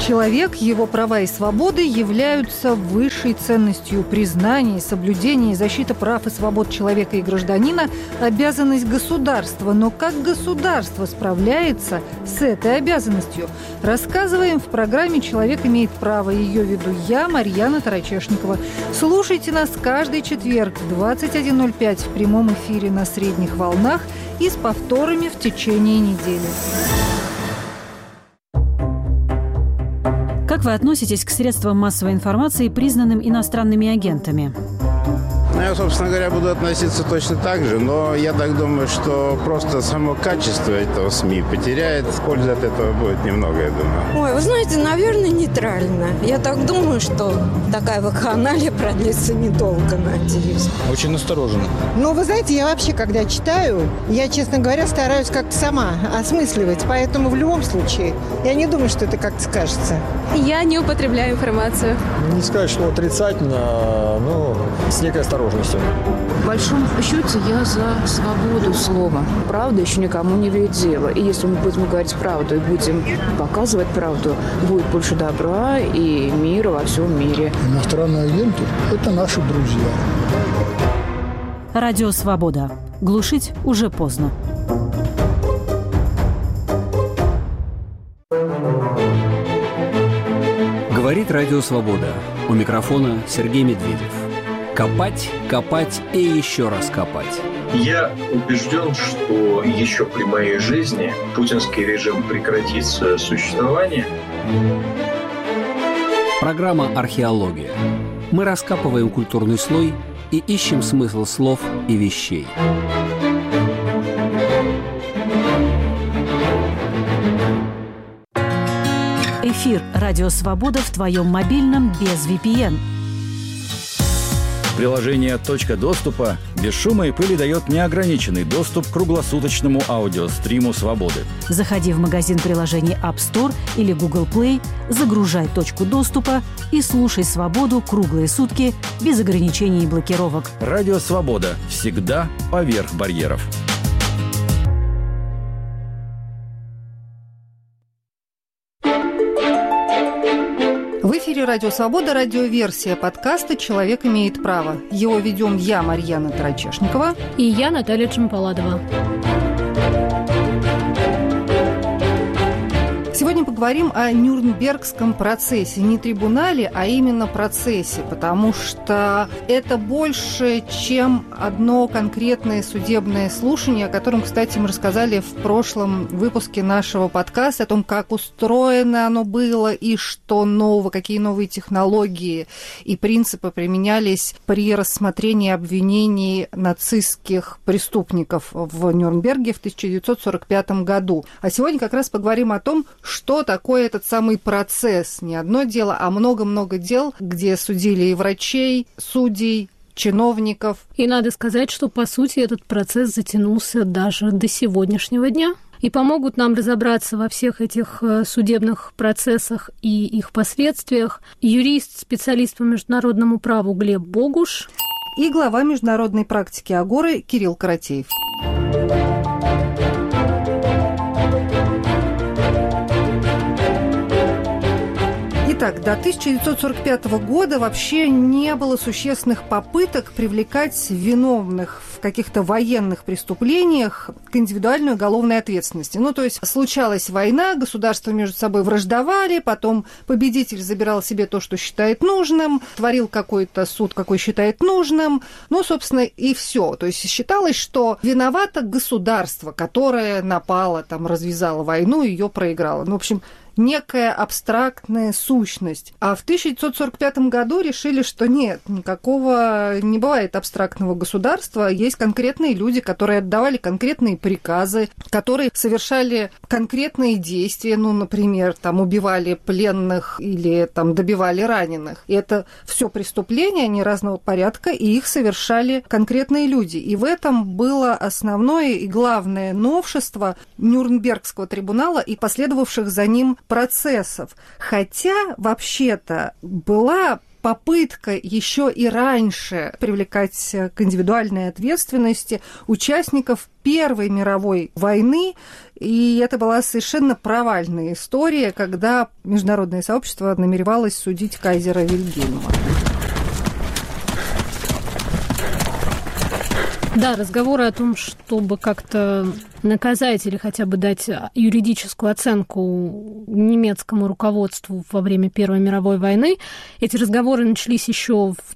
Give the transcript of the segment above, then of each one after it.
Человек, его права и свободы являются высшей ценностью. Признание, соблюдение и защита прав и свобод человека и гражданина – обязанность государства. Но как государство справляется с этой обязанностью? Рассказываем в программе «Человек имеет право». Ее веду я, Марьяна Тарачешникова. Слушайте нас каждый четверг в 21:05 в прямом эфире на средних волнах и с повторами в течение недели. Как вы относитесь к средствам массовой информации, признанным иностранными агентами? Я, собственно говоря, буду относиться точно так же, но я так думаю, что просто само качество этого СМИ потеряет. Пользы от этого будет немного, я думаю. Ой, вы знаете, наверное, нейтрально. Я так думаю, что такая вакханалия продлится недолго, надеюсь. Очень осторожно. Ну, вы знаете, я вообще, когда читаю, я, честно говоря, стараюсь как-то сама осмысливать. Поэтому в любом случае я не думаю, что это как-то скажется. Я не употребляю информацию. Не сказать, что отрицательно, но с некой осторожностью. В большом счете я за свободу слова. Правда еще никому не вредила. И если мы будем говорить правду и будем показывать правду, будет больше добра и мира во всем мире. Иностранные агенты – это наши друзья. Радио «Свобода». Глушить уже поздно. Говорит Радио «Свобода». У микрофона Сергей Медведев. Копать, копать и еще раз копать. Я убежден, что еще при моей жизни путинский режим прекратит свое существование. Программа «Археология». Мы раскапываем культурный слой и ищем смысл слов и вещей. Эфир «Радио Свобода» в твоем мобильном без VPN. Приложение «Точка доступа» без шума и пыли дает неограниченный доступ к круглосуточному аудиостриму «Свободы». Заходи в магазин приложений App Store или Google Play, загружай «Точку доступа» и слушай «Свободу» круглые сутки без ограничений и блокировок. Радио «Свобода» всегда поверх барьеров. В эфире «Радио Свобода», радиоверсия подкаста «Человек имеет право». Его ведем я, Марьяна Тарачешникова. И я, Наталья Джампаладова. Сегодня поговорим о Нюрнбергском процессе. Не трибунале, а именно процессе, потому что это больше, чем одно конкретное судебное слушание, о котором, кстати, мы рассказали в прошлом выпуске нашего подкаста, о том, как устроено оно было и что нового, какие новые технологии и принципы применялись при рассмотрении обвинений нацистских преступников в Нюрнберге в 1945 году. А сегодня как раз поговорим о том, что такое этот самый процесс. Не одно дело, а много-много дел, где судили и врачей, судей, чиновников. И надо сказать, что, по сути, этот процесс затянулся даже до сегодняшнего дня. И помогут нам разобраться во всех этих судебных процессах и их последствиях юрист, специалист по международному праву Глеб Богуш и глава международной практики Агоры Кирилл Каратеев. Итак, до 1945 года вообще не было существенных попыток привлекать виновных в каких-то военных преступлениях к индивидуальной уголовной ответственности. Ну, то есть случалась война, государства между собой враждовали, потом победитель забирал себе то, что считает нужным, творил какой-то суд, какой считает нужным, ну, собственно, и все. То есть считалось, что виновато государство, которое напало, там, развязало войну, ее проиграло. Ну, в общем, некая абстрактная сущность. А в 1945 году решили, что нет, никакого не бывает абстрактного государства. Есть конкретные люди, которые отдавали конкретные приказы, которые совершали конкретные действия, ну, например, там убивали пленных или там добивали раненых. И это все преступления, они разного порядка, и их совершали конкретные люди. И в этом было основное и главное новшество Нюрнбергского трибунала и последовавших за ним процессов. Хотя, вообще-то, была попытка еще и раньше привлекать к индивидуальной ответственности участников Первой мировой войны. И это была совершенно провальная история, когда международное сообщество намеревалось судить кайзера Вильгельма. Да, разговоры о том, чтобы как-то наказать или хотя бы дать юридическую оценку немецкому руководству во время Первой мировой войны. Эти разговоры начались еще в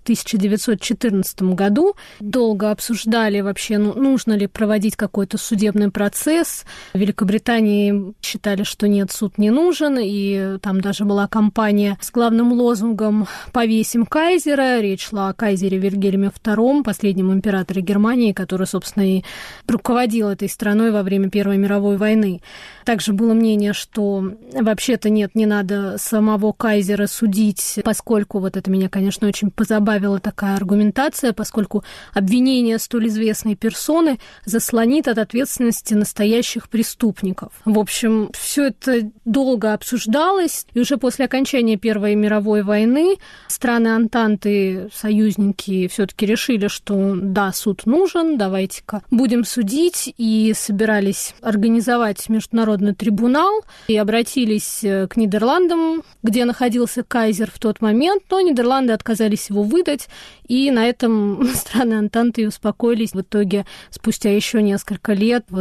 1914 году. Долго обсуждали вообще, нужно ли проводить какой-то судебный процесс. В Великобритании считали, что нет, суд не нужен, и там даже была кампания с главным лозунгом «Повесим кайзера». Речь шла о кайзере Вильгельме II, последнем императоре Германии, который, собственно, и руководил этой страной во время Первой мировой войны. Также было мнение, что вообще-то нет, не надо самого кайзера судить, поскольку, вот это меня, конечно, очень позабавила такая аргументация, поскольку обвинение столь известной персоны заслонит от ответственности настоящих преступников. В общем, все это долго обсуждалось, и уже после окончания Первой мировой войны страны Антанты, союзники, все-таки решили, что да, суд нужен, давайте-ка будем судить, и собирались организовать международный трибунал и обратились к Нидерландам, где находился кайзер в тот момент, но Нидерланды отказались его выдать, и на этом страны Антанты и успокоились. В итоге, спустя еще несколько лет, в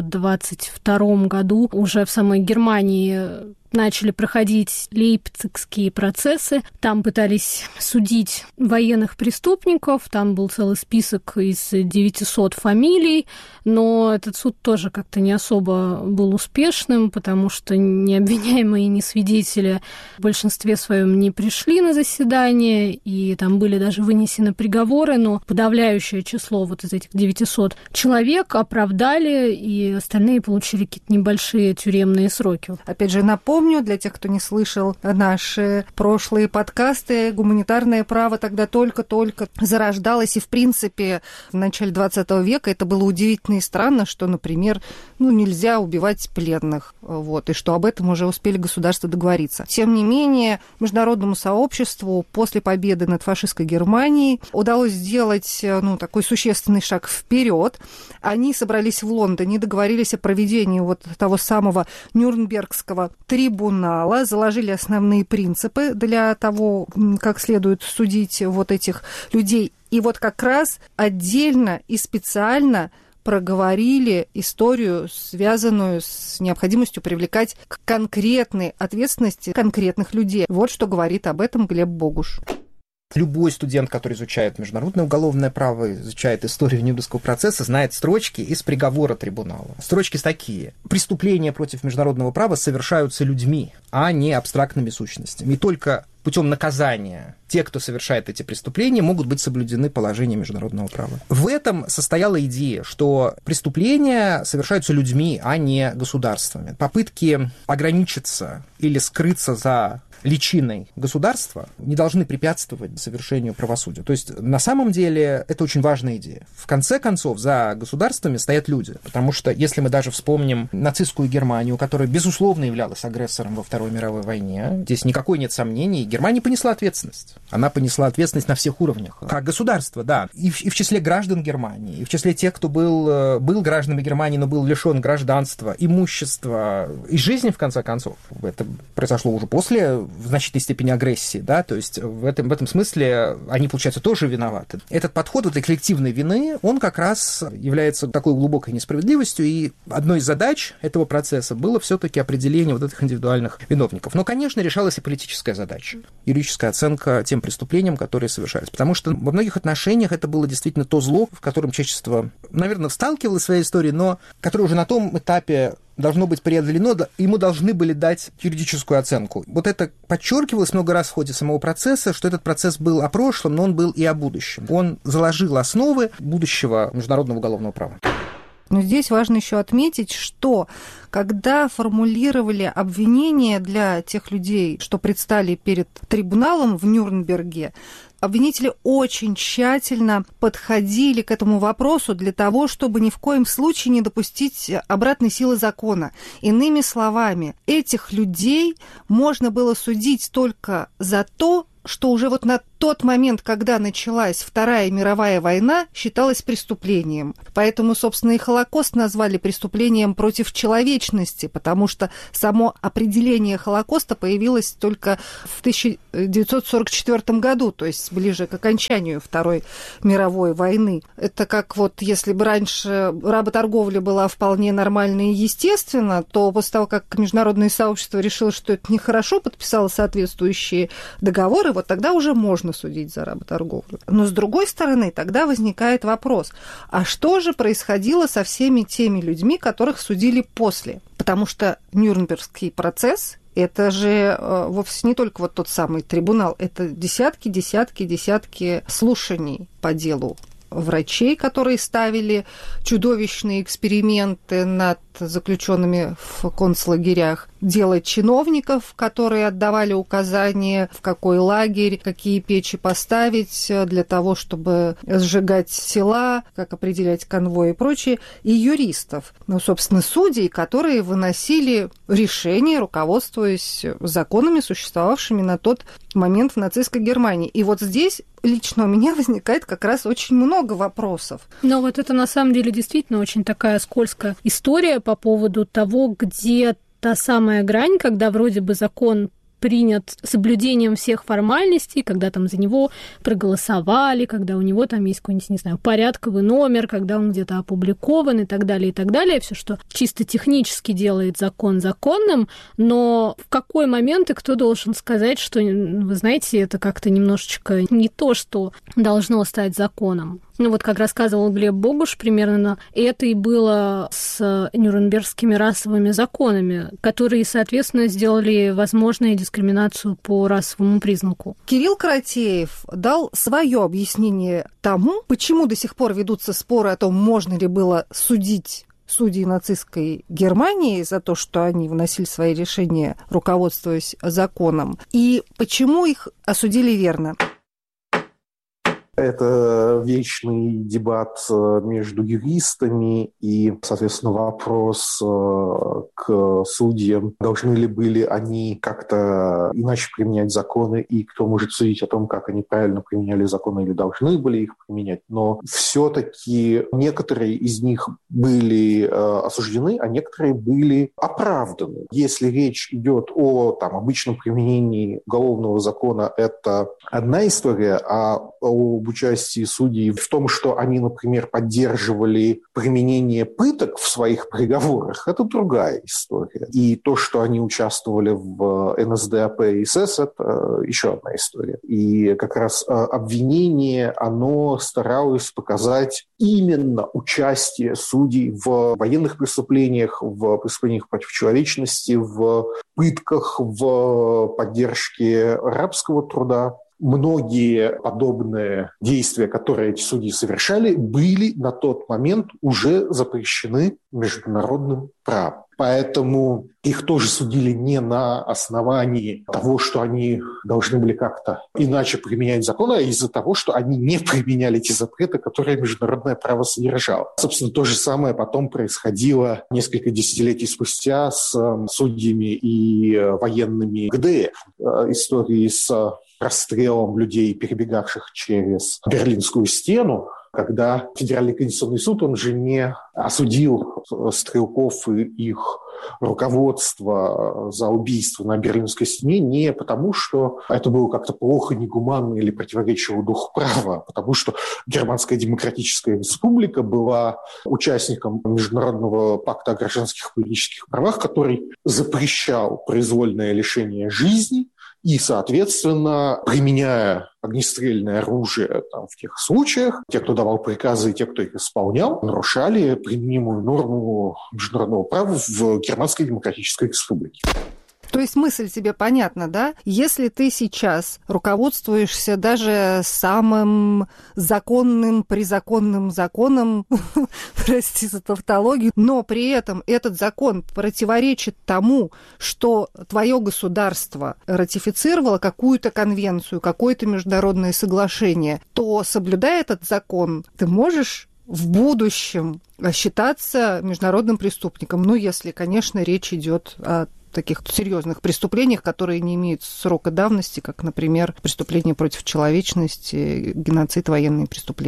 1922 году, уже в самой Германии начали проходить лейпцигские процессы. Там пытались судить военных преступников. Там был целый список из 900 фамилий. Но этот суд тоже как-то не особо был успешным, потому что ни обвиняемые, ни свидетели в большинстве своем не пришли на заседание. И там были даже вынесены приговоры, но подавляющее число вот из этих 900 человек оправдали, и остальные получили какие-то небольшие тюремные сроки. Опять же, напомню, для тех, кто не слышал наши прошлые подкасты, гуманитарное право тогда только-только зарождалось, и, в принципе, в начале 20 века это было удивительно и странно, что, например, нельзя убивать пленных, и что об этом уже успели государства договориться. Тем не менее, международному сообществу после победы над фашистской Германией удалось сделать, такой существенный шаг вперед. Они собрались в Лондоне, договорились о проведении того самого Нюрнбергского трибунала, заложили основные принципы для того, как следует судить этих людей. И как раз отдельно и специально проговорили историю, связанную с необходимостью привлекать к конкретной ответственности конкретных людей. Вот что говорит об этом Глеб Богуш. Любой студент, который изучает международное уголовное право, изучает историю Нюрнбергского процесса, знает строчки из приговора трибунала. Строчки такие. Преступления против международного права совершаются людьми, а не абстрактными сущностями. И только путем наказания те, кто совершает эти преступления, могут быть соблюдены положения международного права. В этом состояла идея, что преступления совершаются людьми, а не государствами. Попытки ограничиться или скрыться за личиной государства не должны препятствовать совершению правосудия. То есть, на самом деле, это очень важная идея. В конце концов, за государствами стоят люди. Потому что, если мы даже вспомним нацистскую Германию, которая, безусловно, являлась агрессором во Второй мировой войне, здесь никакой нет сомнений, Германия понесла ответственность. Она понесла ответственность на всех уровнях. Как государство, да. И в числе граждан Германии, и в числе тех, кто был гражданами Германии, но был лишен гражданства, имущества и жизни, в конце концов. Это произошло уже после в значительной степени агрессии, да, то есть в этом смысле они, получается, тоже виноваты. Этот подход этой коллективной вины, он как раз является такой глубокой несправедливостью, и одной из задач этого процесса было все-таки определение этих индивидуальных виновников. Но, конечно, решалась и политическая задача, юридическая оценка тем преступлениям, которые совершались, потому что во многих отношениях это было действительно то зло, в котором человечество, наверное, сталкивалось в своей истории, но которое уже на том этапе должно быть преодолено, ему должны были дать юридическую оценку. Это подчеркивалось много раз в ходе самого процесса, что этот процесс был о прошлом, но он был и о будущем. Он заложил основы будущего международного уголовного права. Но здесь важно еще отметить, что когда формулировали обвинения для тех людей, что предстали перед трибуналом в Нюрнберге, обвинители очень тщательно подходили к этому вопросу для того, чтобы ни в коем случае не допустить обратной силы закона. Иными словами, этих людей можно было судить только за то, что уже на тот момент, когда началась Вторая мировая война, считалось преступлением. Поэтому, собственно, и Холокост назвали преступлением против человечества. человечности, потому что само определение Холокоста появилось только в 1944 году, то есть ближе к окончанию Второй мировой войны. Это как вот если бы раньше работорговля была вполне нормальной и естественна, то после того, как международное сообщество решило, что это нехорошо, подписало соответствующие договоры, вот тогда уже можно судить за работорговлю. Но с другой стороны, тогда возникает вопрос, а что же происходило со всеми теми людьми, которых судили после? Потому что Нюрнбергский процесс – это же вовсе не только вот тот самый трибунал, это десятки слушаний по делу врачей, которые ставили чудовищные эксперименты над заключенными в концлагерях, дело чиновников, которые отдавали указания, в какой лагерь, какие печи поставить для того, чтобы сжигать тела, как определять конвой и прочее, и юристов, собственно, судей, которые выносили решения, руководствуясь законами, существовавшими на тот момент в нацистской Германии. И вот здесь лично у меня возникает как раз очень много вопросов. Но вот это на самом деле действительно очень такая скользкая история по поводу того, где та самая грань, когда вроде бы закон принят с соблюдением всех формальностей, когда там за него проголосовали, когда у него там есть какой-нибудь, не знаю, порядковый номер, когда он где-то опубликован и так далее, все, что чисто технически делает закон законным, но в какой момент и кто должен сказать, что, вы знаете, это как-то немножечко не то, что должно стать законом. Ну вот, как рассказывал Глеб Богуш, примерно это и было с нюрнбергскими расовыми законами, которые, соответственно, сделали возможной дискриминацию по расовому признаку. Кирилл Каратеев дал свое объяснение тому, почему до сих пор ведутся споры о том, можно ли было судить судей нацистской Германии за то, что они выносили свои решения, руководствуясь законом, и почему их осудили верно. Это вечный дебат между юристами и, соответственно, вопрос к судьям, должны ли были они как-то иначе применять законы, и кто может судить о том, как они правильно применяли законы или должны были их применять. Но все-таки некоторые из них были осуждены, а некоторые были оправданы. Если речь идет о обычном применении уголовного закона, это одна история, а об участии судей в том, что они, например, поддерживали применение пыток в своих приговорах, это другая история. И то, что они участвовали в НСДАП и СС, это еще одна история. И как раз обвинение, оно старалось показать именно участие судей в военных преступлениях, в преступлениях против человечности, в пытках, в поддержке рабского труда. Многие подобные действия, которые эти судьи совершали, были на тот момент уже запрещены международным правом. Поэтому их тоже судили не на основании того, что они должны были как-то иначе применять закон, а из-за того, что они не применяли те запреты, которые международное право содержало. Собственно, то же самое потом происходило несколько десятилетий спустя с судьями и военными ГДР. Истории с расстрелом людей, перебегавших через Берлинскую стену, когда Федеральный конституционный суд, он же не осудил стрелков и их руководство за убийство на Берлинской стене не потому, что это было как-то плохо, негуманно или противоречило духу права, а потому что Германская Демократическая Республика была участником Международного пакта о гражданских и политических правах, который запрещал произвольное лишение жизни, и, соответственно, применяя огнестрельное оружие в тех случаях, те, кто давал приказы, и те, кто их исполнял, нарушали применимую норму международного права в Германской Демократической Республике. То есть мысль тебе понятна, да? Если ты сейчас руководствуешься даже самым законным, призаконным законом, прости за тавтологию, но при этом этот закон противоречит тому, что твое государство ратифицировало какую-то конвенцию, какое-то международное соглашение, то, соблюдая этот закон, ты можешь в будущем считаться международным преступником. Ну, если, конечно, речь идет о таких серьезных преступлениях, которые не имеют срока давности, как, например, преступления против человечности, геноцид, военные преступления.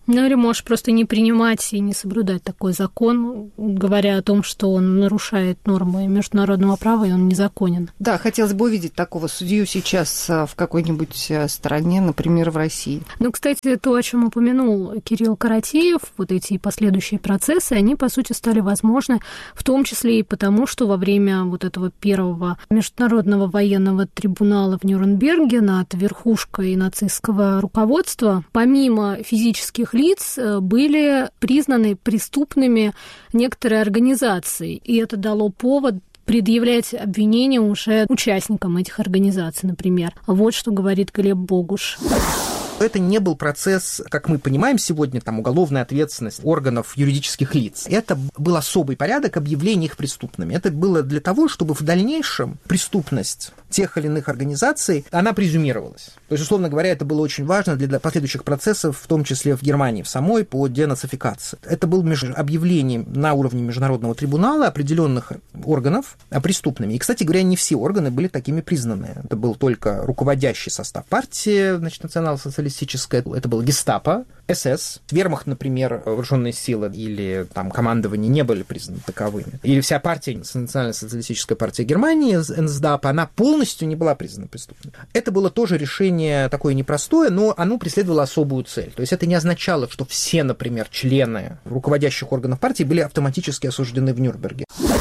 Ну или можешь просто не принимать и не соблюдать такой закон, говоря о том, что он нарушает нормы международного права и он незаконен. Да, хотелось бы увидеть такого судью сейчас в какой-нибудь стране, например, в России. Ну, кстати, то, о чем упомянул Кирилл Каратеев, вот эти последующие процессы, они, по сути, стали возможны, в том числе и потому, что во время вот этого первого международного военного трибунала в Нюрнберге над верхушкой нацистского руководства, помимо физических лиц, были признаны преступными некоторые организации, и это дало повод предъявлять обвинения уже участникам этих организаций, например. Вот что говорит Глеб Богуш. Это не был процесс, как мы понимаем сегодня, там, уголовная ответственность органов юридических лиц. Это был особый порядок объявления их преступными. Это было для того, чтобы в дальнейшем преступность тех или иных организаций, она презюмировалась. То есть, условно говоря, это было очень важно для последующих процессов, в том числе в Германии, в самой, по денацификации. Это было объявление на уровне международного трибунала определенных органов преступными. И, кстати говоря, не все органы были такими признаны. Это был только руководящий состав партии, значит, национал-социалистическая, это был гестапо, СС, вермахт, например, вооруженные силы или там командование не были признаны таковыми. Или вся партия, национально-социалистическая партия Германии, НСДАП, она полностью не была признана преступной. Это было тоже решение такое непростое, но оно преследовало особую цель. То есть это не означало, что все, например, члены руководящих органов партии были автоматически осуждены в Нюрнберге.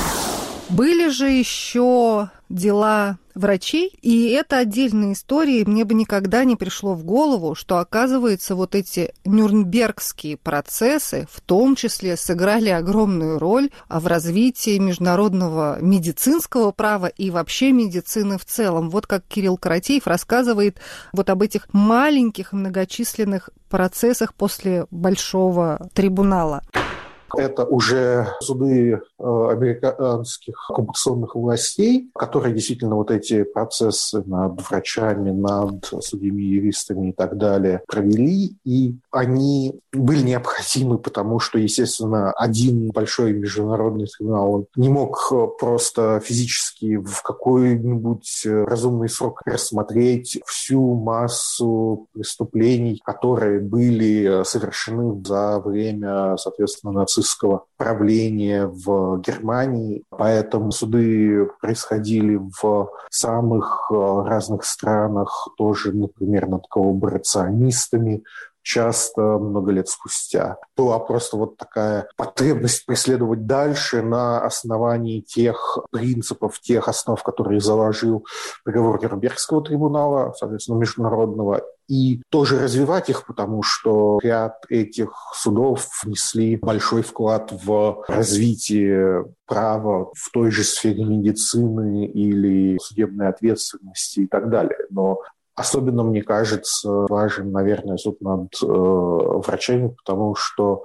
Были же еще дела врачей, и это отдельная история, и мне бы никогда не пришло в голову, что, оказывается, вот эти нюрнбергские процессы в том числе сыграли огромную роль в развитии международного медицинского права и вообще медицины в целом. Вот как Кирилл Каратеев рассказывает вот об этих маленьких многочисленных процессах после Большого трибунала. Это уже суды американских оккупационных властей, которые действительно вот эти процессы над врачами, над судьями, юристами и так далее провели. И они были необходимы, потому что, естественно, один большой международный трибунал он не мог просто физически в какой-нибудь разумный срок рассмотреть всю массу преступлений, которые были совершены за время, соответственно, нацистского правления в Германии. Поэтому суды происходили в самых разных странах, тоже, например, над коллаборационистами, часто много лет спустя. Была просто вот такая потребность преследовать дальше на основании тех принципов, тех основ, которые заложил приговор Нюрнбергского трибунала, соответственно, международного, и тоже развивать их, потому что ряд этих судов внесли большой вклад в развитие права в той же сфере медицины или судебной ответственности и так далее. Но особенно, мне кажется, важен, наверное, суд над врачами, потому что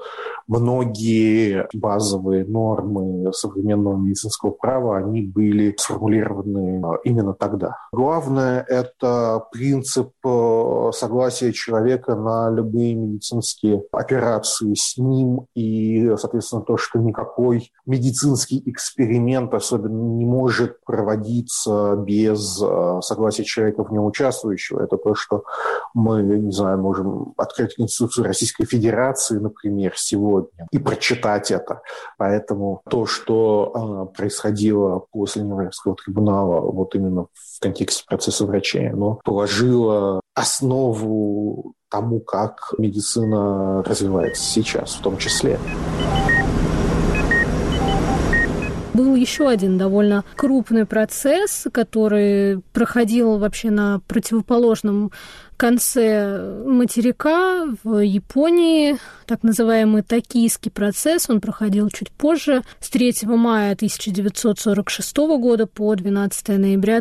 многие базовые нормы современного медицинского права, они были сформулированы именно тогда. Главное – это принцип согласия человека на любые медицинские операции с ним и, соответственно, то, что никакой медицинский эксперимент особенно не может проводиться без согласия человека в нем участвующего. Это то, что мы, не знаю, можем открыть Конституцию Российской Федерации, например, сегодня и прочитать это. Поэтому то, что происходило после Нюрнбергского трибунала, вот именно в контексте процесса врачей, оно положило основу тому, как медицина развивается сейчас, в том числе. Был еще один довольно крупный процесс, который проходил вообще на противоположном конце материка в Японии, так называемый Токийский процесс. Он проходил чуть позже, с 3 мая 1946 года по 12 ноября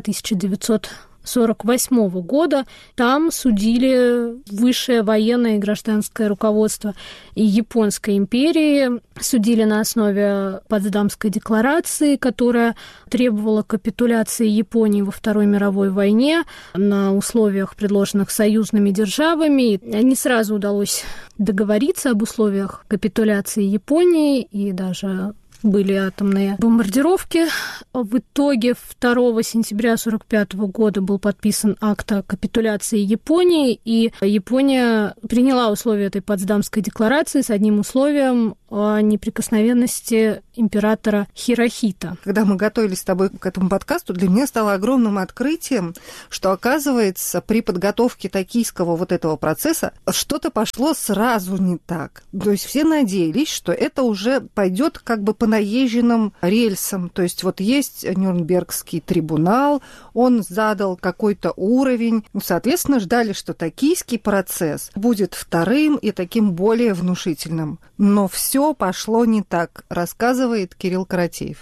1948 года. Там судили высшее военное и гражданское руководство и Японской империи. Судили на основе Потсдамской декларации, которая требовала капитуляции Японии во Второй мировой войне на условиях, предложенных союзными державами. Не сразу удалось договориться об условиях капитуляции Японии, и даже были атомные бомбардировки. В итоге 2 сентября 1945 года был подписан акт о капитуляции Японии, и Япония приняла условия этой Потсдамской декларации с одним условием о неприкосновенности императора Хирохита. Когда мы готовились с тобой к этому подкасту, для меня стало огромным открытием, что, оказывается, при подготовке токийского вот этого процесса что-то пошло сразу не так. То есть все надеялись, что это уже пойдет как бы по наезженным рельсам. То есть вот есть Нюрнбергский трибунал, он задал какой-то уровень. Соответственно, ждали, что токийский процесс будет вторым и таким более внушительным. Но все пошло не так, рассказывает Кирилл Каратеев.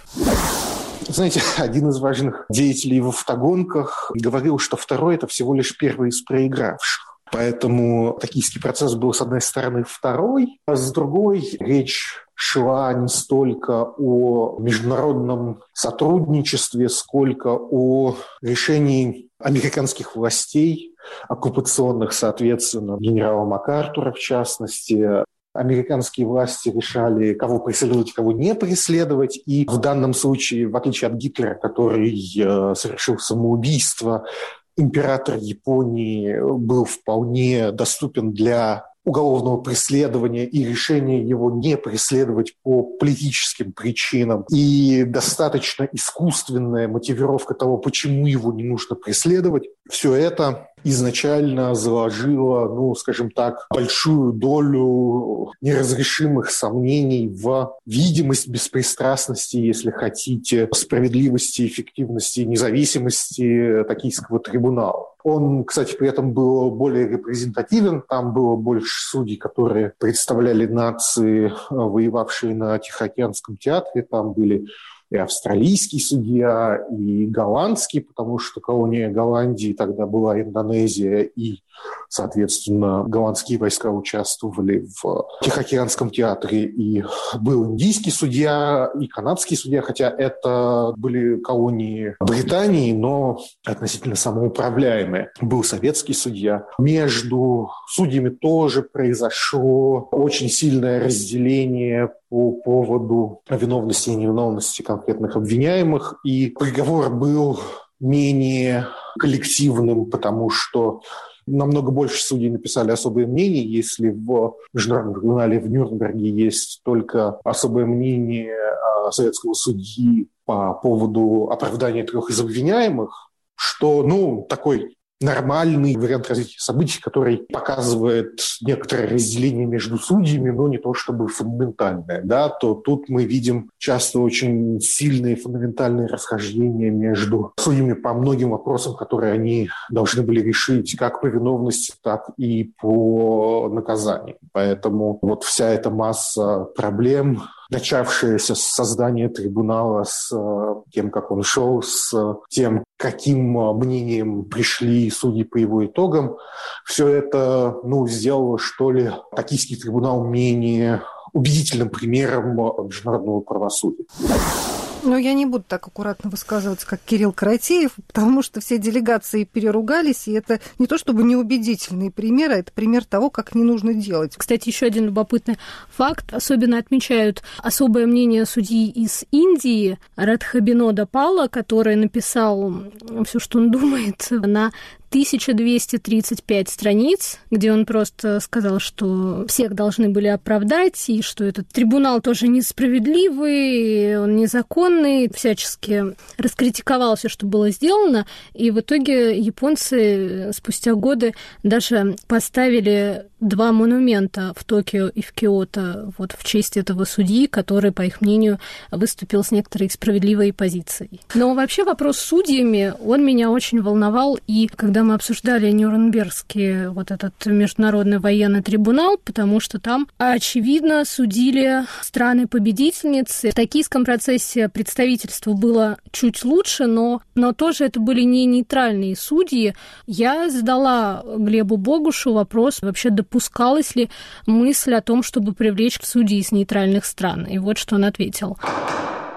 Знаете, один из важных деятелей в автогонках говорил, что второй – это всего лишь первый из проигравших. Поэтому токийский процесс был, с одной стороны, второй, а с другой речь шла не столько о международном сотрудничестве, сколько о решении американских властей, оккупационных, соответственно, генерала МакАртура в частности. Американские власти решали, кого преследовать, кого не преследовать. И в данном случае, в отличие от Гитлера, который совершил самоубийство, император Японии был вполне доступен для уголовного преследования и решения его не преследовать по политическим причинам. И достаточно искусственная мотивировка того, почему его не нужно преследовать, все это изначально заложило, скажем так, большую долю неразрешимых сомнений в видимость беспристрастности, если хотите, справедливости, эффективности и независимости токийского трибунала. Он, кстати, при этом был более репрезентативен, там было больше судей, которые представляли нации, воевавшие на Тихоокеанском театре, там были и австралийский судья, и голландский, потому что колония Голландии тогда была Индонезия, и, соответственно, голландские войска участвовали в Тихоокеанском театре, и был индийский судья, и канадский судья, хотя это были колонии Британии, но относительно самоуправляемые. Был советский судья. Между судьями тоже произошло очень сильное разделение по поводу виновности и невиновности конкретных обвиняемых, и приговор был менее коллективным, потому что намного больше судей написали особое мнение. Если в Международном трибунале в Нюрнберге есть только особое мнение советского судьи по поводу оправдания 3 из обвиняемых, что, такой нормальный вариант развития событий, который показывает некоторое разделение между судьями, но не то чтобы фундаментальное, то тут мы видим часто очень сильные фундаментальные расхождения между судьями по многим вопросам, которые они должны были решить как по виновности, так и по наказанию. Поэтому вот вся эта масса проблем, начавшаяся с создания трибунала, с тем, как он шел, с тем, каким мнением пришли судьи по его итогам, все это, сделало, что ли, токийский трибунал менее убедительным примером международного правосудия. Но я не буду так аккуратно высказываться, как Кирилл Каратеев, потому что все делегации переругались, и это не то чтобы неубедительный пример, а это пример того, как не нужно делать. Кстати, еще один любопытный факт. Особенно отмечают особое мнение судьи из Индии Радхабинода Пала, который написал все, что он думает, на 1235 страниц, где он просто сказал, что всех должны были оправдать, и что этот трибунал тоже несправедливый, он незаконный, всячески раскритиковал все, что было сделано, и в итоге японцы спустя годы даже поставили 2 монумента в Токио и в Киото в честь этого судьи, который, по их мнению, выступил с некоторой справедливой позицией. Но вообще вопрос с судьями, он меня очень волновал, и когда мы обсуждали Нюрнбергский этот международный военный трибунал, потому что там, очевидно, судили страны-победительницы. В токийском процессе представительство было чуть лучше, но тоже это были не нейтральные судьи. Я задала Глебу Богушу вопрос, вообще допускалась ли мысль о том, чтобы привлечь судей из нейтральных стран. И вот что он ответил.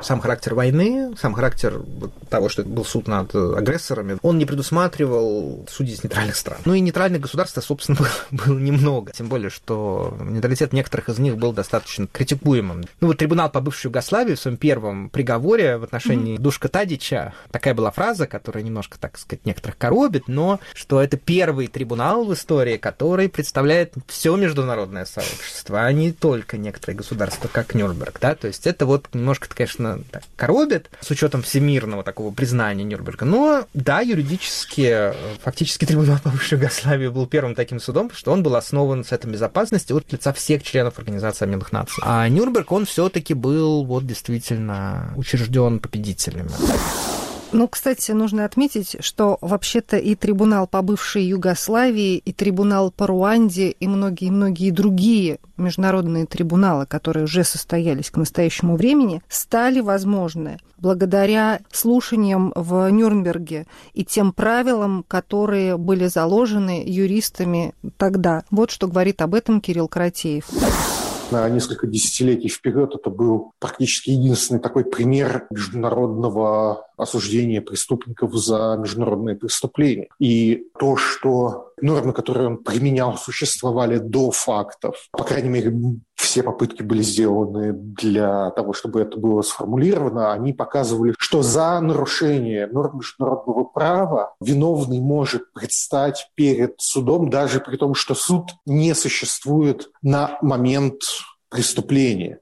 сам характер войны, сам характер того, что это был суд над агрессорами, он не предусматривал судей из нейтральных стран. Ну и нейтральных государств, собственно, было немного. Тем более, что нейтралитет некоторых из них был достаточно критикуемым. Ну вот трибунал по бывшей Югославии в своем первом приговоре в отношении Душка Тадича, такая была фраза, которая немножко, так сказать, некоторых коробит, но что это первый трибунал в истории, который представляет все международное сообщество, а не только некоторые государства, как Нюрнберг, да, то есть это вот немножко, конечно, так, коробит с учетом всемирного такого признания Нюрнберга, но да, юридически, фактически трибунал по бывшей Югославии был первым таким судом, потому что он был основан с этой безопасности от лица всех членов Организации Объединенных Наций. А Нюрнберг, он все-таки был вот действительно учрежден победителями. Ну, кстати, нужно отметить, что вообще-то и трибунал по бывшей Югославии, и трибунал по Руанде, и многие-многие другие международные трибуналы, которые уже состоялись к настоящему времени, стали возможны благодаря слушаниям в Нюрнберге и тем правилам, которые были заложены юристами тогда. Вот что говорит об этом Кирилл Каратеев. На несколько десятилетий вперед это был практически единственный такой пример международного осуждения преступников за международные преступления. И то, что нормы, которые он применял, существовали до фактов, по крайней мере, все попытки были сделаны для того, чтобы это было сформулировано, они показывали, что за нарушение норм международного права виновный может предстать перед судом, даже при том, что суд не существует на момент преступления.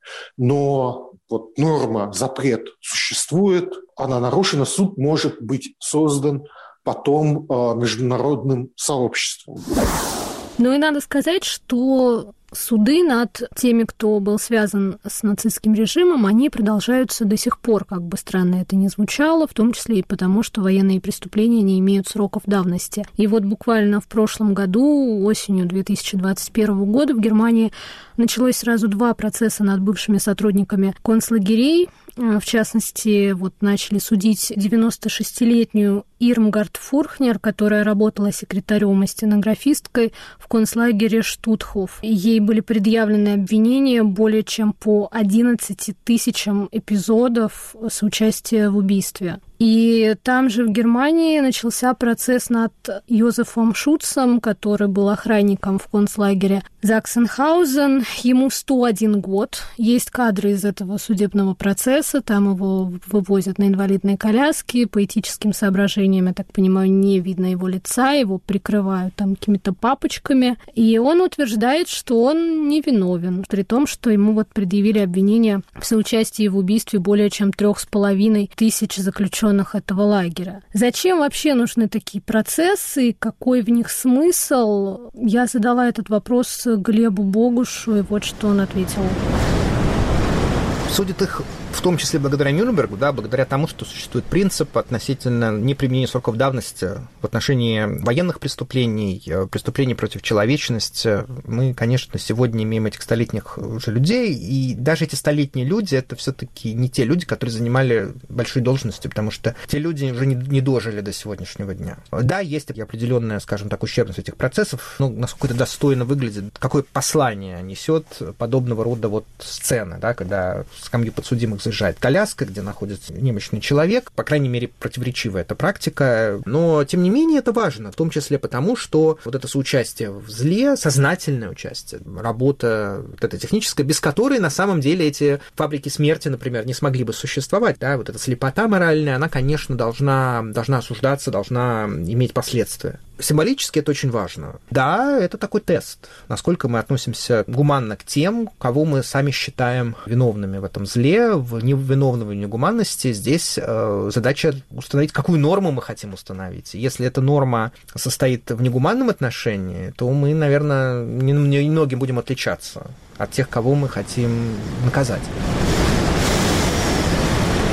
Но вот норма, запрет существует, она нарушена, суд может быть создан потом международным сообществом. Ну и надо сказать, что суды над теми, кто был связан с нацистским режимом, они продолжаются до сих пор, как бы странно это ни звучало, в том числе и потому, что военные преступления не имеют сроков давности. И вот буквально в прошлом году, осенью 2021 года, в Германии началось сразу 2 процесса над бывшими сотрудниками концлагерей. В частности, вот начали судить 96-летнюю Ирмгард Фурхнер, которая работала секретарем и стенографисткой в концлагере Штутхоф. Ей были предъявлены обвинения более чем по 11 тысячам эпизодов соучастия в убийстве. И там же в Германии начался процесс над Йозефом Шуцем, который был охранником в концлагере Заксенхаузен. Ему 101 год. Есть кадры из этого судебного процесса. Там его вывозят на инвалидной коляске. По этическим соображениям, я так понимаю, не видно его лица. Его прикрывают там какими-то папочками. И он утверждает, что он невиновен. При том, что ему вот предъявили обвинение в соучастии в убийстве более чем 3,5 тысяч заключенных этого лагеря. Зачем вообще нужны такие процессы? Какой в них смысл? Я задала этот вопрос Глебу Богушу, и вот что он ответил. Судят их в том числе благодаря Нюрнбергу, да, благодаря тому, что существует принцип относительно неприменения сроков давности в отношении военных преступлений, преступлений против человечности. Мы, конечно, сегодня имеем этих столетних уже людей, и даже эти столетние люди — это все-таки не те люди, которые занимали большие должности, потому что те люди уже не дожили до сегодняшнего дня. Да, есть определенная, скажем так, ущербность этих процессов, но насколько это достойно выглядит, какое послание несет подобного рода вот сцена, да, когда в скамью подсудимых заезжает коляска, где находится немощный человек. По крайней мере, противоречивая эта практика. Но, тем не менее, это важно, в том числе потому, что вот это соучастие в зле, сознательное участие, работа вот эта техническая, без которой, на самом деле, эти фабрики смерти, например, не смогли бы существовать. Да? Вот эта слепота моральная, она, конечно, должна осуждаться, должна иметь последствия. Символически это очень важно. Да, это такой тест, насколько мы относимся гуманно к тем, кого мы сами считаем виновными в этом зле, в невиновной негуманности. Здесь задача установить, какую норму мы хотим установить. Если эта норма состоит в негуманном отношении, то мы, наверное, немногим будем отличаться от тех, кого мы хотим наказать.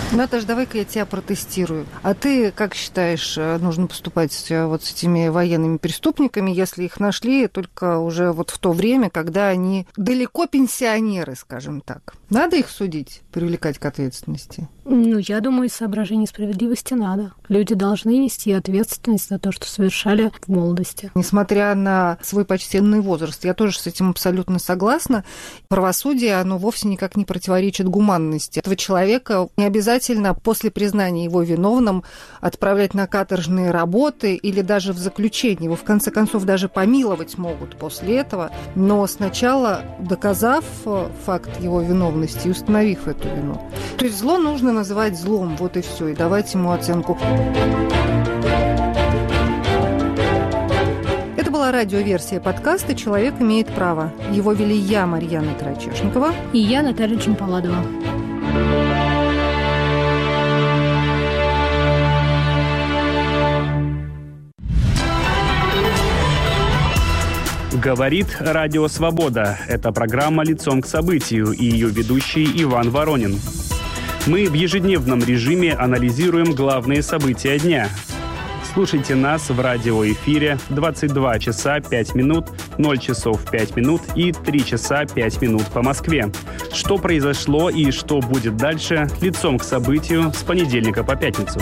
Наташ, давай-ка я тебя протестирую. А ты как считаешь, нужно поступать вот с этими военными преступниками, если их нашли только уже вот в то время, когда они далеко пенсионеры, скажем так? Надо их судить, привлекать к ответственности? Ну, я думаю, из соображений справедливости надо. Люди должны нести ответственность за то, что совершали в молодости. Несмотря на свой почтенный возраст, я тоже с этим абсолютно согласна. Правосудие, оно вовсе никак не противоречит гуманности. Этого человека не обязательно после признания его виновным отправлять на каторжные работы или даже в заключение. Его, в конце концов, даже помиловать могут после этого. Но сначала, доказав факт его виновности и установив эту вину. То есть зло нужно называть злом, вот и все, и давать ему оценку. Это была радиоверсия подкаста «Человек имеет право». Его вели я, Марьяна Тарачешникова. И я, Наталья Чемпаладова. Говорит Радио Свобода. Это программа «Лицом к событию» и ее ведущий Иван Воронин. Мы в ежедневном режиме анализируем главные события дня. Слушайте нас в радиоэфире 22 часа 5 минут, 0 часов 5 минут и 3 часа 5 минут по Москве. Что произошло и что будет дальше, лицом к событию с понедельника по пятницу.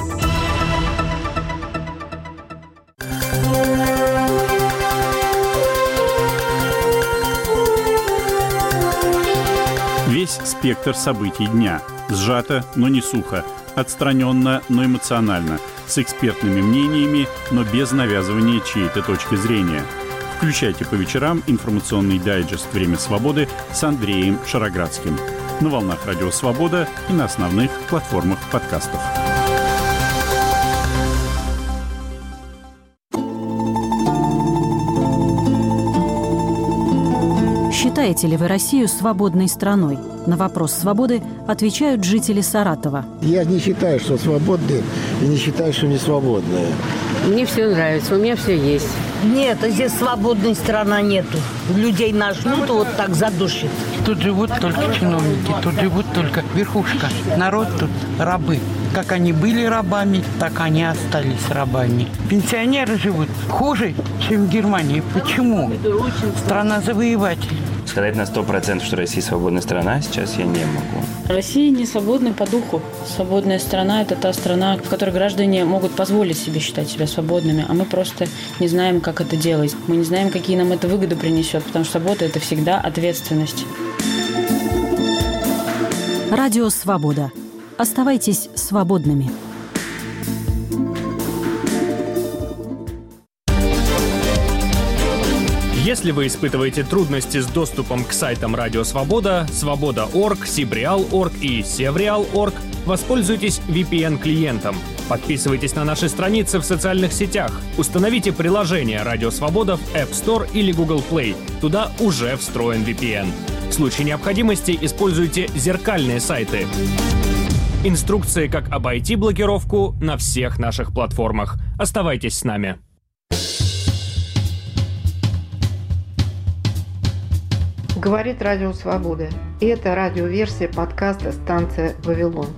Весь спектр событий дня. Сжато, но не сухо. Отстраненно, но эмоционально. С экспертными мнениями, но без навязывания чьей-то точки зрения. Включайте по вечерам информационный дайджест «Время свободы» с Андреем Шароградским. На волнах Радио Свобода и на основных платформах подкастов. Считаете ли вы Россию свободной страной? На вопрос свободы отвечают жители Саратова. Я не считаю, что свободные, и не считаю, что не свободные. Мне все нравится, у меня все есть. Нет, здесь свободной страны нету. Людей нажмут, вот так задушит. Тут живут только чиновники, тут живут только верхушка. Народ тут рабы. Как они были рабами, так они остались рабами. Пенсионеры живут хуже, чем в Германии. Почему? Страна завоевателей. Сказать на 100%, что Россия свободная страна, сейчас я не могу. Россия не свободна по духу. Свободная страна – это та страна, в которой граждане могут позволить себе считать себя свободными, а мы просто не знаем, как это делать. Мы не знаем, какие нам это выгоды принесет, потому что свобода – это всегда ответственность. Радио Свобода. Оставайтесь свободными. Если вы испытываете трудности с доступом к сайтам Радио Свобода, Свобода.орг, Сибреал.орг и Севреал.орг, воспользуйтесь VPN-клиентом. Подписывайтесь на наши страницы в социальных сетях. Установите приложение Радио Свобода в App Store или Google Play. Туда уже встроен VPN. В случае необходимости используйте зеркальные сайты. Инструкции, как обойти блокировку, на всех наших платформах. Оставайтесь с нами. Говорит Радио Свобода. И это радиоверсия подкаста «Станция Вавилон».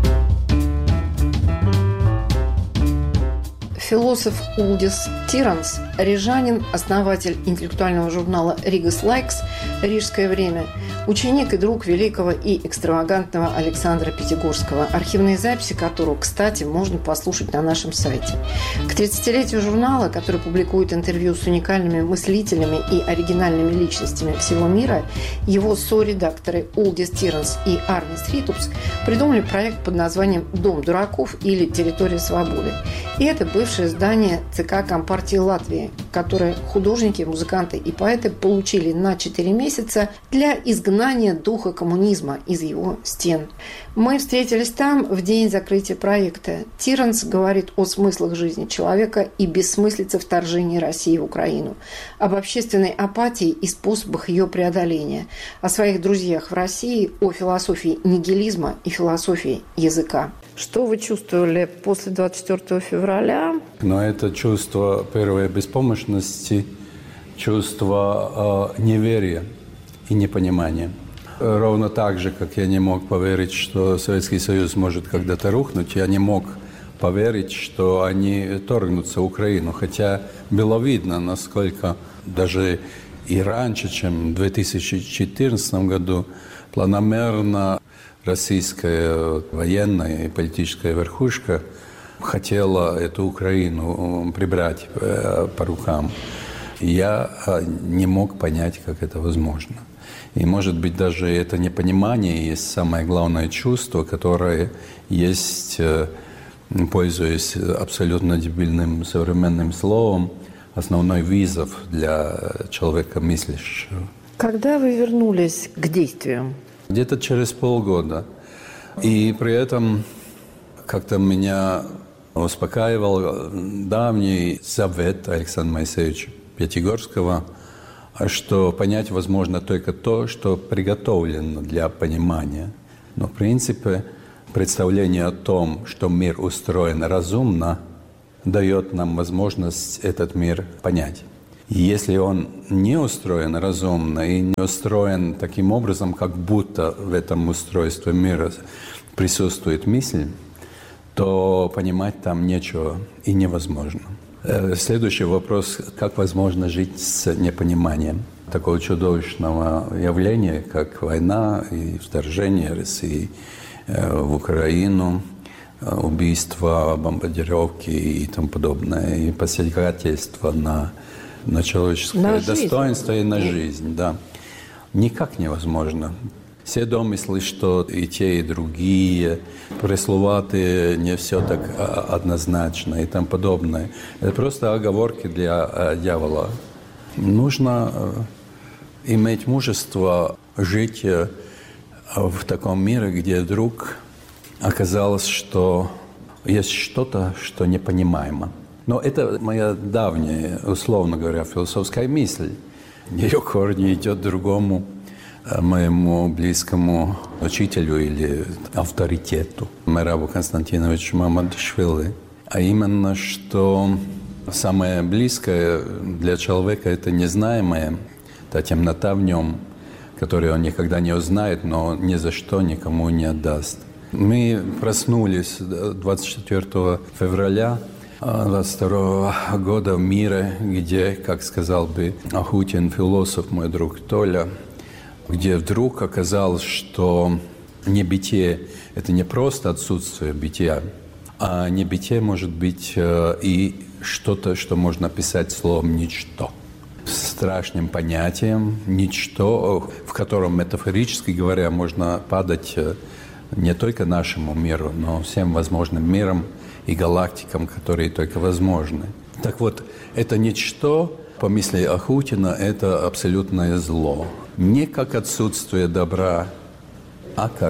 Философ Улдис Тиранс, рижанин, основатель интеллектуального журнала «Ригас Лайкс», «Рижское время», ученик и друг великого и экстравагантного Александра Пятигорского, архивные записи которого, кстати, можно послушать на нашем сайте. К 30-летию журнала, который публикует интервью с уникальными мыслителями и оригинальными личностями всего мира, его соредакторы Улдис Тиранс и Арнис Ритупс придумали проект под названием «Дом дураков» или «Территория свободы». И это бывшее здание ЦК Компартии Латвии, которое художники, музыканты и поэты получили на 4 месяца для изгнания духа коммунизма из его стен. Мы встретились там в день закрытия проекта. Тиранс говорит о смыслах жизни человека и бессмыслице вторжения России в Украину, об общественной апатии и способах ее преодоления, о своих друзьях в России, о философии нигилизма и философии языка. Что вы чувствовали после 24 февраля? Но это чувство первой беспомощности, чувство неверия и непонимания. Ровно так же, как я не мог поверить, что Советский Союз может когда-то рухнуть, я не мог поверить, что они торгнутся в Украину. Хотя было видно, насколько даже и раньше, чем в 2014 году, планомерно российская военная и политическая верхушка хотела эту Украину прибрать по рукам. Я не мог понять, как это возможно. И, может быть, даже это непонимание есть самое главное чувство, которое есть, пользуясь абсолютно дебильным современным словом, основной вызов для человека мыслящего. Когда вы вернулись к действиям? Где-то через полгода. И при этом как-то меня успокаивал давний завет Александра Моисеевича Пятигорского, что понять возможно только то, что приготовлено для понимания. Но, в принципе, представление о том, что мир устроен разумно, дает нам возможность этот мир понять. И если он не устроен разумно и не устроен таким образом, как будто в этом устройстве мира присутствует мысль, то понимать там нечего и невозможно. Следующий вопрос: как возможно жить с непониманием такого чудовищного явления, как война и вторжение России в Украину, убийства, бомбардировки и тому подобное, и посягательства на человеческое достоинство и на жизнь. Да. Никак невозможно. Все домыслы, что и те, и другие, пресловатые, не все так однозначно и тому подобное. Это просто оговорки для дьявола. Нужно иметь мужество жить в таком мире, где вдруг оказалось, что есть что-то, что непонимаемо. Но это моя давняя, условно говоря, философская мысль. Ее корни идет другому моему близкому учителю или авторитету Мерабу Константиновичу Мамадашвили. А именно, что самое близкое для человека – это незнаемое, та темнота в нем, которую он никогда не узнает, но ни за что никому не отдаст. Мы проснулись 24 февраля 22 года в мире, где, как сказал бы Ахутин, философ, мой друг Толя, где вдруг оказалось, что небытие – это не просто отсутствие бытия, а небытие может быть и что-то, что можно описать словом «ничто». Страшным понятием «ничто», в котором, метафорически говоря, можно падать не только нашему миру, но всем возможным мирам и галактикам, которые только возможны. Так вот, это ничто, по мысли Ахутина, это абсолютное зло. Не как отсутствие добра, а как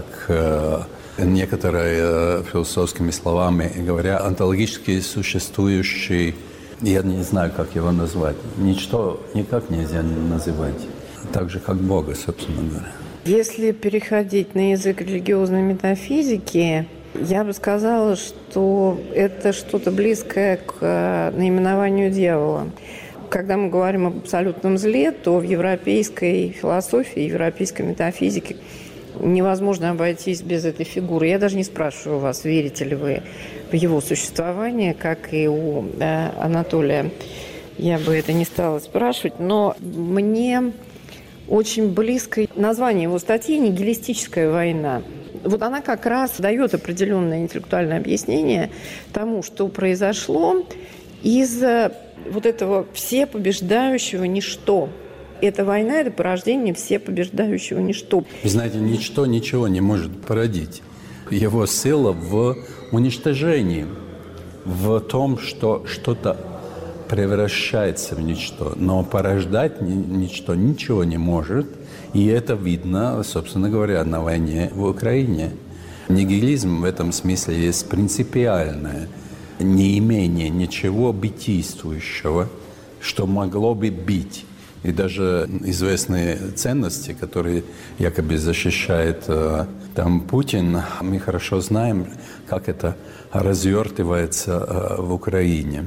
некоторые философскими словами говоря, онтологически существующий, я не знаю, как его назвать, ничто никак нельзя называть, так же, как Бога, собственно говоря. Если переходить на язык религиозной метафизики, я бы сказала, что это что-то близкое к наименованию дьявола. Когда мы говорим об абсолютном зле, то в европейской философии, европейской метафизике невозможно обойтись без этой фигуры. Я даже не спрашиваю вас, верите ли вы в его существование, как и у Анатолия. Я бы это не стала спрашивать, но мне очень близко название его статьи «Нигилистическая война». Вот она как раз дает определенное интеллектуальное объяснение тому, что произошло из вот этого всепобеждающего ничто. Эта война – это порождение всепобеждающего ничто. Вы знаете, ничто ничего не может породить. Его сила в уничтожении, в том, что что-то превращается в ничто. Но порождать ничто ничего не может. И это видно, собственно говоря, на войне в Украине. Нигилизм в этом смысле есть принципиальное неимение ничего бытийствующего, что могло бы быть. И даже известные ценности, которые якобы защищает там Путин, мы хорошо знаем, как это развертывается в Украине.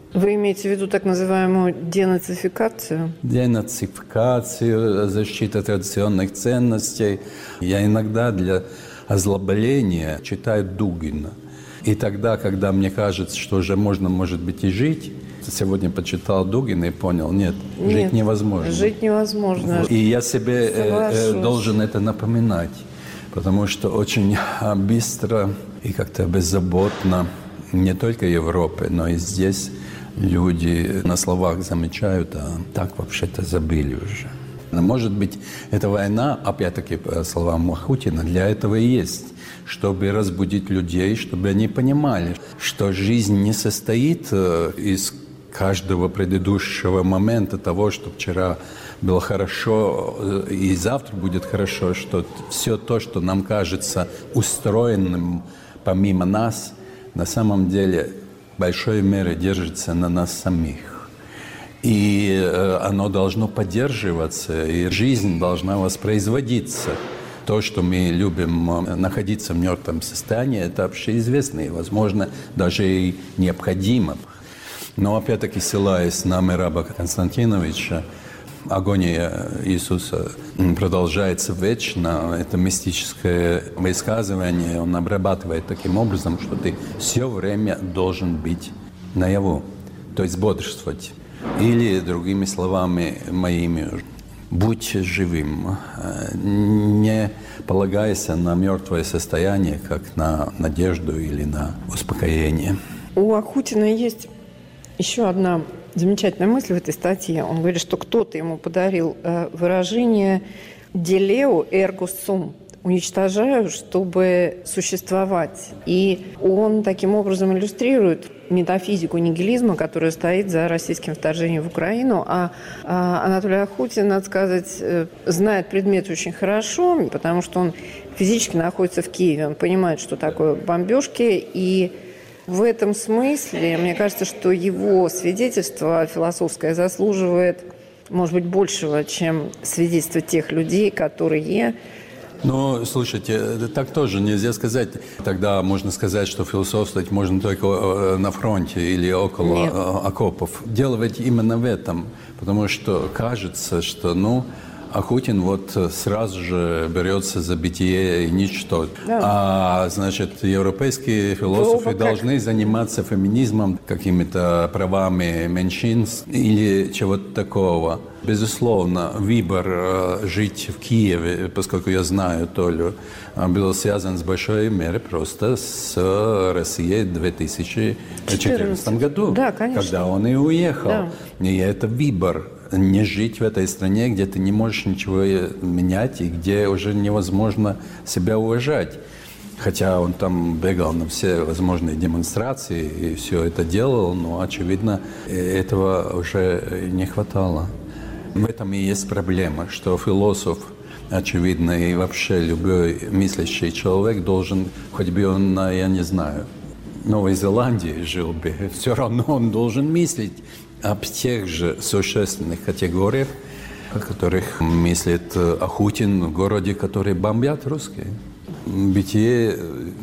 Вы имеете в виду так называемую денацификацию? Денацификацию, защиту традиционных ценностей. Я иногда для озлобления читаю Дугина. И тогда, когда мне кажется, что уже можно, может быть, и жить, сегодня почитал Дугина и понял, нет, жить невозможно. Жить невозможно. И я себе должен это напоминать, потому что очень быстро и как-то беззаботно не только в Европе, но и здесь люди на словах замечают, а так вообще-то забыли уже. Может быть, эта война, опять-таки, по словам Махутина, для этого и есть, чтобы разбудить людей, чтобы они понимали, что жизнь не состоит из каждого предыдущего момента того, что вчера было хорошо и завтра будет хорошо, что все то, что нам кажется устроенным помимо нас, на самом деле в большой мере держится на нас самих. И оно должно поддерживаться, и жизнь должна воспроизводиться. То, что мы любим находиться в мертвом состоянии, это общеизвестно и, возможно, даже и необходимо. Но, опять-таки, ссылаясь на Мераба Константиновича, агония Иисуса продолжается вечно. Это мистическое высказывание, он обрабатывает таким образом, что ты все время должен быть наяву, то есть бодрствовать. Или, другими словами моими, будь живым, не полагайся на мертвое состояние, как на надежду или на успокоение. У Ахутина есть еще одна замечательная мысль в этой статье. Он говорит, что кто-то ему подарил выражение «делео эрго сум», уничтожаю, чтобы существовать. И он таким образом иллюстрирует метафизику нигилизма, которая стоит за российским вторжением в Украину. А Анатолий Ахутин, надо сказать, знает предмет очень хорошо, потому что он физически находится в Киеве. Он понимает, что такое бомбежки. И в этом смысле, мне кажется, что его свидетельство философское заслуживает, может быть, большего, чем свидетельство тех людей, которые... Ну, слушайте, так тоже нельзя сказать. Тогда можно сказать, что философствовать можно только на фронте или около окопов. Дело ведь именно в этом, потому что кажется, что, Ахутин вот сразу же берется за бытие и ничто. Да. А, значит, европейские философы должны заниматься феминизмом, какими-то правами меньшинств или чего-то такого. Безусловно, выбор жить в Киеве, поскольку я знаю Толю, был связан с большой мерой просто с Россией в 2014 году, да, конечно, когда он и уехал. Да. И это выбор. Не жить в этой стране, где ты не можешь ничего менять и где уже невозможно себя уважать. Хотя он там бегал на все возможные демонстрации и все это делал, но, очевидно, этого уже не хватало. В этом и есть проблема, что философ, очевидно, и вообще любой мыслящий человек должен, хоть бы он, я не знаю, в Новой Зеландии жил бы, все равно он должен мыслить об тех же существенных категориях, о которых мыслит Ахутин в городе, который бомбят русские. Бытие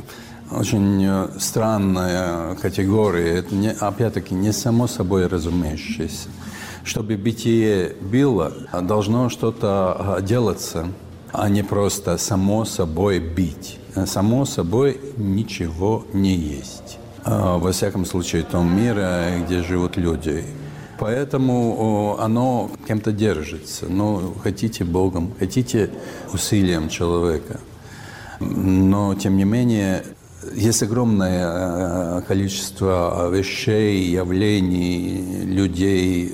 очень странная категория, это опять-таки не само собой разумеющееся. Чтобы бытие было, должно что-то делаться, а не просто само собой быть. Само собой ничего не есть. Во всяком случае, в том мире, где живут люди. Поэтому оно кем-то держится. Хотите Богом, хотите усилием человека. Но, тем не менее, есть огромное количество вещей, явлений, людей,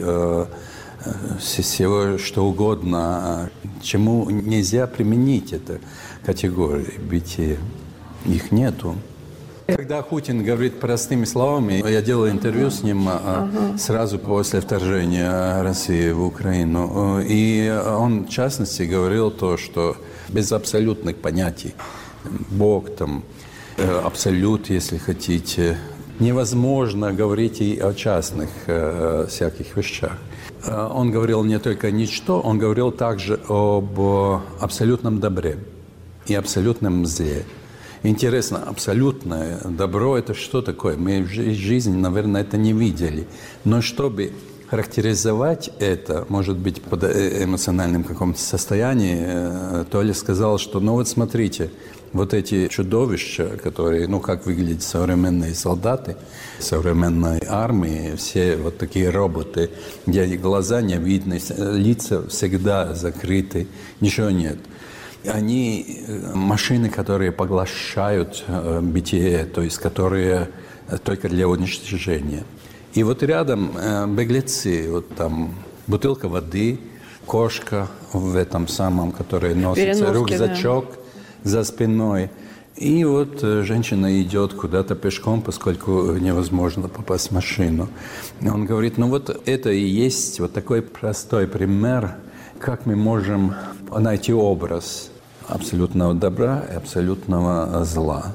всего что угодно, чему нельзя применить эту категорию бытия. Их нету. Когда Ахутин говорит простыми словами, я делал интервью с ним сразу после вторжения России в Украину, и он, в частности, говорил то, что без абсолютных понятий, Бог там, абсолют, если хотите, невозможно говорить и о частных всяких вещах. Он говорил не только ничто, он говорил также об абсолютном добре и абсолютном зле. Интересно, абсолютное добро – это что такое? Мы в жизни, наверное, это не видели. Но чтобы характеризовать это, может быть, под эмоциональным каком-то состоянии, Толя сказал, что, ну вот смотрите, вот эти чудовища, которые, ну, как выглядят современные солдаты, современной армии, все вот такие роботы, где глаза не видны, лица всегда закрыты, ничего нет. Они машины, которые поглощают бытие, то есть которые только для уничтожения. И вот рядом беглецы, вот там бутылка воды, кошка в этом самом, которая носится, рюкзачок за спиной. И вот женщина идет куда-то пешком, поскольку невозможно попасть в машину. Он говорит, ну вот это и есть вот такой простой пример, как мы можем найти образ абсолютного добра и абсолютного зла.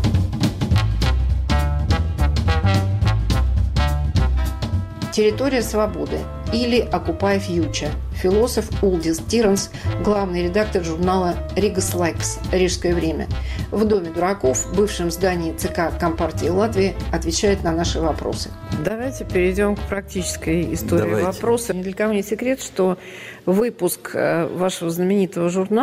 «Территория свободы» или «Occupy Future». Философ Улдис Тиранс, главный редактор журнала «Ригас Лайкс. Рижское время». В Доме дураков, бывшем здании ЦК Компартии Латвии, отвечает на наши вопросы. Давайте перейдем к практической истории вопроса. Ни для кого не секрет, что выпуск вашего знаменитого журнала